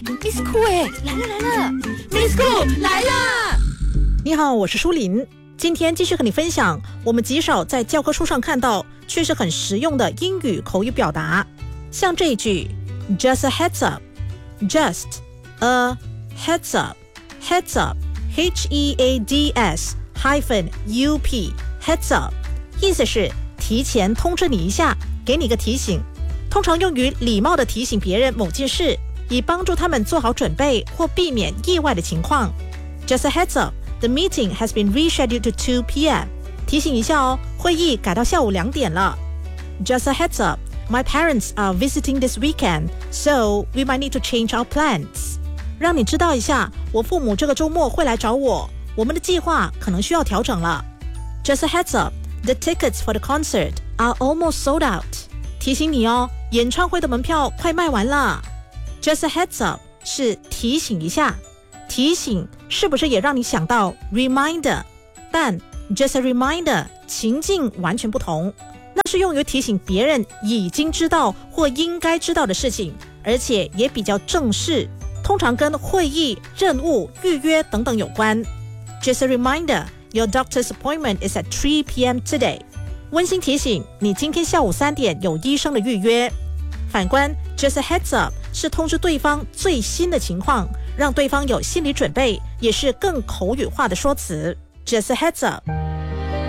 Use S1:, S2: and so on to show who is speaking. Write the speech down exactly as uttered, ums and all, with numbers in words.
S1: ，Miss Cool 哎，来了来了 ，Miss Cool 来啦！
S2: 你好，我是舒琳，今天继续和你分享我们极少在教科书上看到，却是很实用的英语口语表达。像这一句 ，Just a heads up，Just a heads up，Heads up，H E A D S hyphen U P，Heads up， 意思是提前通知你一下，给你个提醒。通常用于礼貌地提醒别人某件事，以帮助他们做好准备或避免意外的情况。Just a heads up，the meeting has been rescheduled to two p m 提醒一下哦，会议改到下午两点了。Just a heads up, my parents are visiting this weekend, so we might need to change our plans. 让你知道一下，我父母这个周末会来找我，我们的计划可能需要调整了。Just a heads up, the tickets for the concert are almost sold out. 提醒你哦，演唱会的门票快卖完了。Just a heads up 是提醒一下，提醒是不是也让你想到 reminder？ 但 just a reminder 情境完全不同，那是用于提醒别人已经知道或应该知道的事情，而且也比较正式，通常跟会议、任务、预约等等有关。Just a reminder, your doctor's appointment is at three p m today. 温馨提醒你今天下午三点有医生的预约。反观 just a heads up 是通知对方最新的情况，让对方有心理准备，也是更口语化的说辞。Just a heads up